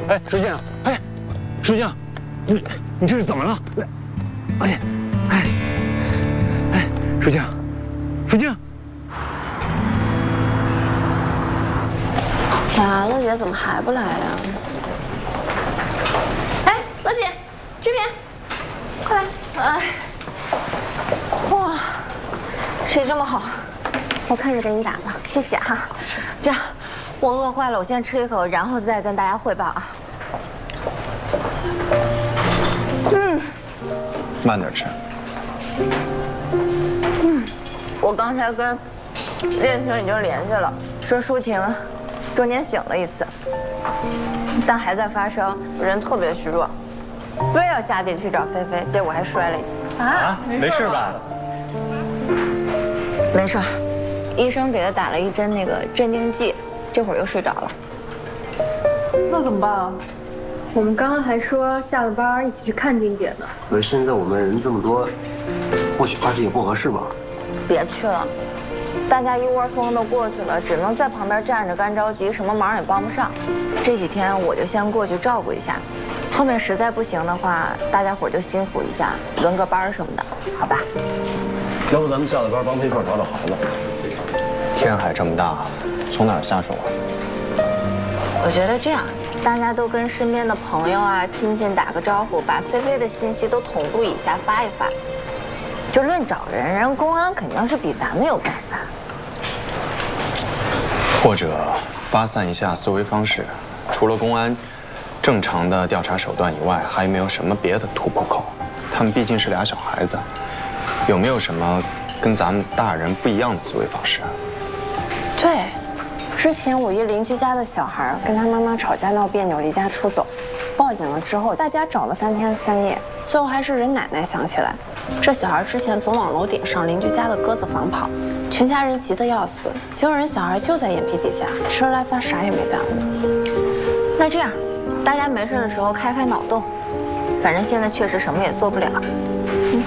哎，水晶，哎，水晶，你这是怎么了？哎，水晶，水晶。 呀，乐姐怎么还不来呀？哎，乐姐，这边，快来！哎，哇，谁这么好？我看着给你打吧，谢谢哈。这样，我饿坏了，我先吃一口，然后再跟大家汇报啊。 慢点吃。 我刚才跟练婷已经联系了，说舒婷中间醒了一次，但还在发烧，人特别虚弱，非要下地去找菲菲，结果还摔了一跤。 啊，没事吧？ 没事，医生给他打了一针那个镇定剂，这会儿又睡着了。 那怎么办啊？我们刚刚还说下了班一起去看景点呢。 可是现在我们人这么多，或许怕是也不合适吧？ 别去了，大家一窝蜂都过去了，只能在旁边站着干着急，什么忙也帮不上。这几天我就先过去照顾一下，后面实在不行的话，大家伙就辛苦一下，轮个班什么的，好吧？ 要不咱们下了班帮飞凤找找孩子？ 天还这么大，从哪儿下手啊？ 我觉得这样，大家都跟身边的朋友啊、亲戚打个招呼，把菲菲的信息都同步一下，发一发。就论找人，人公安肯定是比咱们有办法。 或者发散一下思维方式，除了公安正常的调查手段以外，还有没有什么别的突破口？他们毕竟是俩小孩子，有没有什么跟咱们大人不一样的思维方式？ 对，之前我一邻居家的小孩跟他妈妈吵架闹别扭，离家出走，报警了之后，大家找了3天3夜，最后还是人奶奶想起来，这小孩之前总往楼顶上邻居家的鸽子房跑，全家人急得要死，结果人小孩就在眼皮底下吃了拉撒，啥也没耽误。那这样，大家没事的时候开脑洞，反正现在确实什么也做不了，